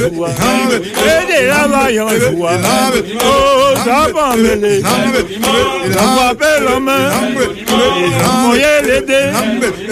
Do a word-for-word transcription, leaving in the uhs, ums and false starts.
Yeshua. Ede Rama Yeshua. Oh, Saba Mele. Saba Pelame. Moye Lede.